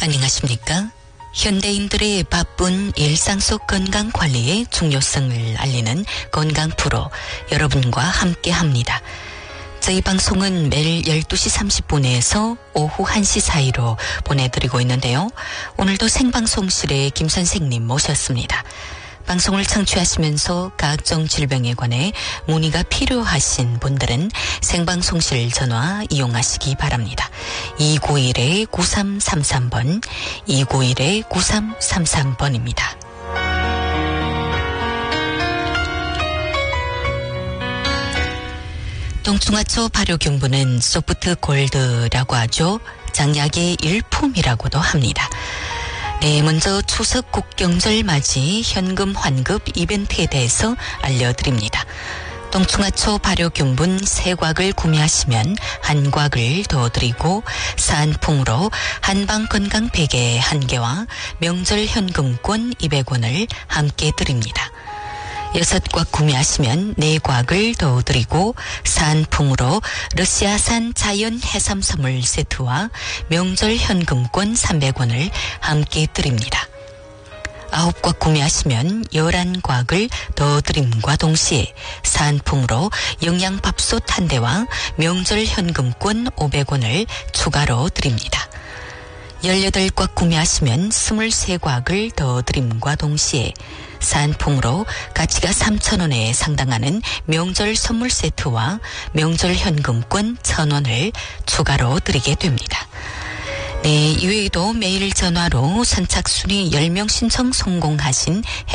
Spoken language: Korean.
안녕하십니까? 현대인들의 바쁜 일상 속 건강 관리의 중요성을 알리는 건강 프로 여러분과 함께합니다. 저희 방송은 매일 12시 30분에서 오후 1시 사이로 보내드리고 있는데요. 오늘도 생방송실에 김 선생님 모셨습니다. 방송을 청취하시면서 각종 질병에 관해 문의가 필요하신 분들은 생방송실 전화 이용하시기 바랍니다. 291-9333번, 291-9333번입니다. 동충하초 발효균분은 소프트 골드라고 하죠. 장약의 일품이라고도 합니다. 네, 먼저 추석 국경절 맞이 현금 환급 이벤트에 대해서 알려드립니다. 동충하초 발효균분 3곽을 구매하시면 1곽을 더 드리고 사은품으로 한방건강 베개 1개와 명절 현금권 200원을 함께 드립니다. 6곽 구매하시면 4곽을 더 드리고 사은품으로 러시아산 자연 해삼 선물 세트와 명절 현금권 300원을 함께 드립니다. 9곽 구매하시면 11곽을 더 드림과 동시에 사은품으로 영양밥솥 1대와 명절 현금권 500원을 추가로 드립니다. 18곽 구매하시면 23곽을 더 드림과 동시에 사은품으로 가치가 3,000원에 상당하는 명절 선물 세트와 명절 현금권 1,000원을 추가로 드리게 됩니다. 네, 이외에도 매일 전화로 선착순위 10명 신청 성공하신